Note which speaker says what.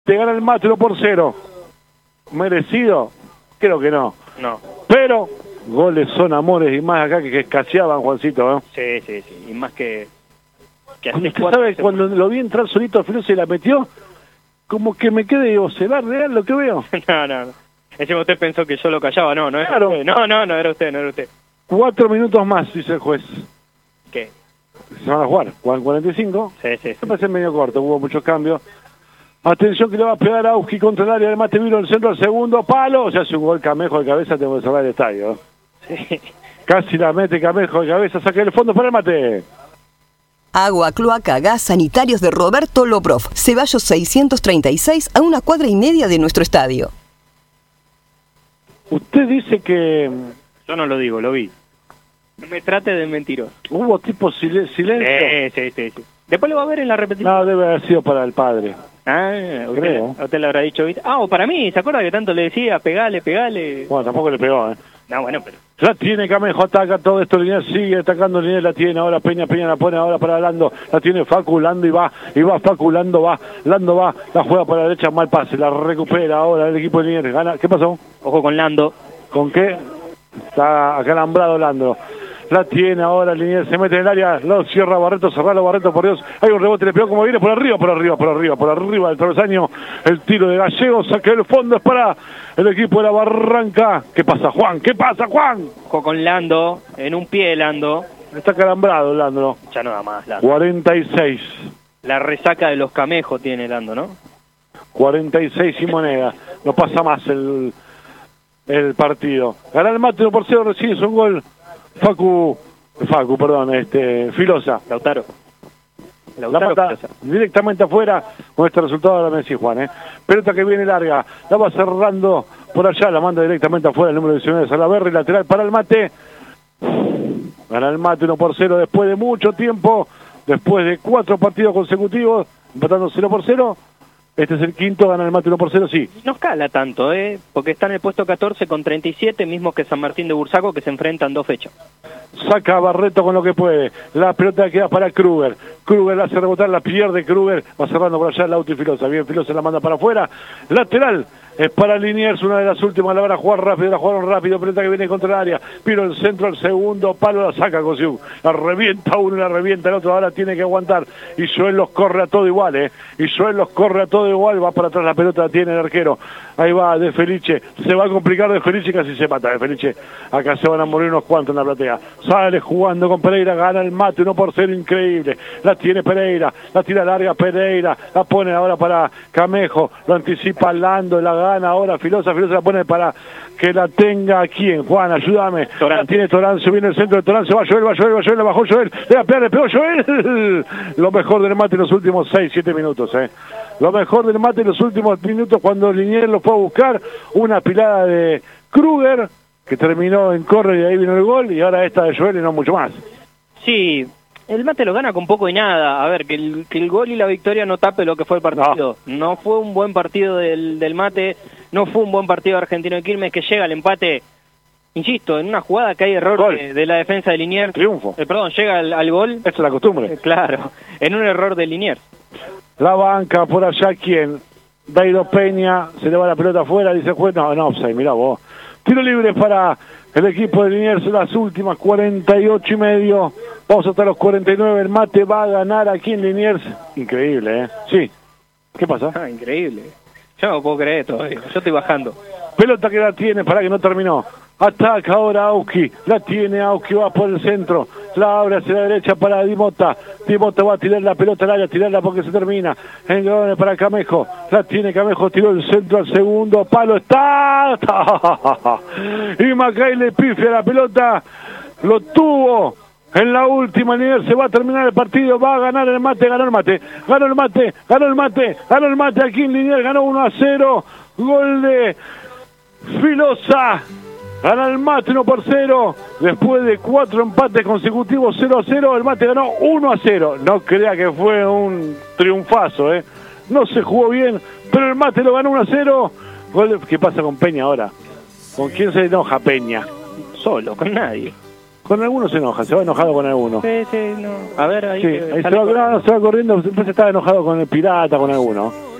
Speaker 1: Te gana el mate 1-0. ¿Merecido? Creo que no.
Speaker 2: No.
Speaker 1: Pero goles son amores y más acá que escaseaban, Juancito, ¿eh?
Speaker 2: Sí. Y más que
Speaker 1: ¿Usted sabe cuando lo vi entrar solito a Filosa y la metió? Como que me quedé, digo, ¿será real lo que veo?
Speaker 2: No. Encima usted pensó que yo lo callaba. No era
Speaker 1: Claro.
Speaker 2: usted. No era usted.
Speaker 1: 4 minutos más, dice el juez.
Speaker 2: ¿Qué?
Speaker 1: Se van a jugar. Juegan 45.
Speaker 2: Sí.
Speaker 1: Me parece medio corto, hubo muchos cambios. Atención que le va a pegar a Auski contra el área del mate, vino el centro al segundo palo. Se hace un gol Camejo de cabeza, tengo que cerrar el estadio.
Speaker 2: Sí.
Speaker 1: Casi la mete Camejo de cabeza, saca el fondo para el mate.
Speaker 3: Agua, cloaca, gas, sanitarios de Roberto Loprov. Ceballos 636 a 1,5 cuadras de nuestro estadio.
Speaker 1: Usted dice que
Speaker 2: Yo no lo digo, lo vi. No me trate de mentiroso.
Speaker 1: hubo tipo silencio.
Speaker 2: Sí. Después lo va a ver en la repetición.
Speaker 1: No, debe haber sido para el padre.
Speaker 2: Usted le habrá dicho, ¿viste? O para mí, ¿se acuerda que tanto le decía, pegale?
Speaker 1: Bueno, tampoco le pegó, ¿eh?
Speaker 2: No, bueno, pero...
Speaker 1: La tiene Camejo, ataca todo esto, Liniers sigue atacando, Liniers la tiene, ahora Peña la pone ahora para Lando, la tiene Facu, Lando y va, Facu, Lando va, la juega para la derecha, mal pase, la recupera ahora el equipo de Liniers, gana, ¿qué pasó?
Speaker 2: Ojo con Lando.
Speaker 1: ¿Con qué? Está acalambrado Lando. La tiene ahora Liniers, se mete en el área, lo cierra Barreto, cerralo Barreto, por Dios. Hay un rebote, le pegó como viene por arriba del travesaño. El tiro de Gallego, saque el fondo, es para el equipo de la Barranca. ¿Qué pasa, Juan?
Speaker 2: Ojo con Lando, en un pie Lando.
Speaker 1: Está acalambrado Lando.
Speaker 2: Ya no da más Lando.
Speaker 1: 46.
Speaker 2: La resaca de los Camejos tiene Lando, ¿no?
Speaker 1: 46 y moneda. No pasa más el partido. Gana el mate 1-0, recibe un gol. Filosa.
Speaker 2: Lautaro
Speaker 1: La mata
Speaker 2: Filosa.
Speaker 1: directamente afuera con este resultado de la Messi, Juan, ¿eh? Pelota que viene larga, la va cerrando por allá, la manda directamente afuera el número 19 de Salaverry, lateral para el mate. Gana el mate 1-0 después de mucho tiempo, después de 4 partidos consecutivos, empatando 0-0. Este es el quinto, gana el mate 1-0, sí.
Speaker 2: No escala tanto, porque está en el puesto 14 con 37, mismo que San Martín de Bursaco, que se enfrentan 2 fechas.
Speaker 1: Saca a Barreto con lo que puede. La pelota queda para Kruger. Kruger la hace rebotar, la pierde Kruger. Va cerrando por allá el auto y Filosa. Bien, Filosa la manda para afuera. Lateral. Es para Liniers, una de las últimas. La van a jugar rápido, la jugaron rápido. Pelota que viene contra el área. Vino el centro al segundo palo, la saca Cosiu. La revienta uno, la revienta el otro. Ahora tiene que aguantar. Y Joel los corre a todo igual, Y Joel los corre a todo igual. Va para atrás la pelota, la tiene el arquero. Ahí va De Felice. Se va a complicar De Felice, casi se mata De Felice. Acá se van a morir unos cuantos en la platea. Sale jugando con Pereira, gana el mate 1-0, increíble. La tiene Pereira, la tira larga Pereira, la pone ahora para Camejo, lo anticipa Lando, la gana ahora Filosa la pone para que la tenga ¿quién? Juan, ayúdame. La tiene Toranzo, viene el centro de Toranzo, va Joel, la bajó Joel, le va a pegar, le pegó Joel. Lo mejor del mate en los últimos 6-7 minutos, Lo mejor del mate en los últimos minutos cuando Liniers lo fue a buscar, una pilada de Kruger, que terminó en córner y ahí vino el gol, y ahora esta de Joel y no mucho más.
Speaker 2: Sí, el mate lo gana con poco y nada. A ver, que el gol y la victoria no tape lo que fue el partido. No fue un buen partido del mate, no fue un buen partido de Argentino de Quilmes, que llega al empate, insisto, en una jugada que hay error de la defensa de Liniers.
Speaker 1: Triunfo.
Speaker 2: Llega al gol.
Speaker 1: Esta es la costumbre.
Speaker 2: Claro, en un error de Liniers.
Speaker 1: La banca por allá, ¿quién? Dairo Peña, se le va la pelota afuera, dice el juez, no, offside, mirá vos. Tiro libre para el equipo de Liniers, las últimas 48 y medio. Vamos hasta los 49. El mate va a ganar aquí en Liniers. Increíble, Sí. ¿Qué pasa?
Speaker 2: Increíble. Yo no puedo creer todavía. Yo estoy bajando.
Speaker 1: Pelota que la tiene, para que no terminó. Ataca ahora Auski. La tiene Auski, va por el centro. La abre hacia la derecha para Dimota. Dimota va a tirar la pelota al área, tirarla porque se termina. Engrone para Camejo. La tiene Camejo, tiró el centro al segundo palo. ¡Está! Y Macay le pifia la pelota. Lo tuvo. En la última nivel se va a terminar el partido, va a ganar el mate, ganó el mate aquí en Liniers, ganó 1-0, gol de Filosa, gana el mate 1-0, después de 4 empates consecutivos 0-0, el mate ganó 1-0, no crea que fue un triunfazo, no se jugó bien, pero el mate lo ganó 1-0, gol de... ¿Qué pasa con Peña ahora? ¿Con quién se enoja Peña?
Speaker 2: Solo, con nadie.
Speaker 1: Con algunos se enoja, se va enojado con algunos.
Speaker 2: Sí, no. A ver, ahí...
Speaker 1: Sí, ahí se va corriendo, después estaba enojado con el Pirata, con alguno.